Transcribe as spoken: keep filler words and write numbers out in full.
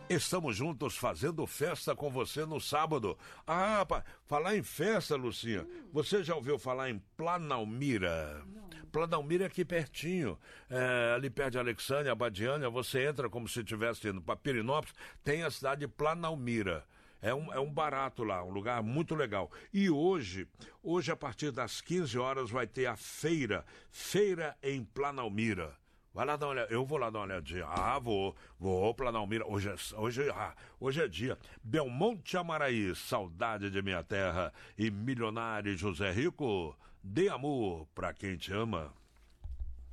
Estamos juntos fazendo festa com você no sábado. Ah, pá, falar em festa, Lucinha, você já ouviu falar em Planalmira? Não. Planalmira é aqui pertinho, é, ali perto de Alexandria, Abadiânia, você entra como se estivesse indo para Pirinópolis, tem a cidade de Planalmira. É um, é um barato lá, um lugar muito legal. E hoje, hoje a partir das quinze horas vai ter a feira, Feira em Planalmira. Vai lá dar uma olhada. Eu vou lá dar uma olhadinha. Ah, vou. Vou, Planalmira. Hoje é, hoje, ah, hoje é dia. Belmonte Amaraí, saudade de minha terra. E Milionário José Rico, dê amor pra quem te ama.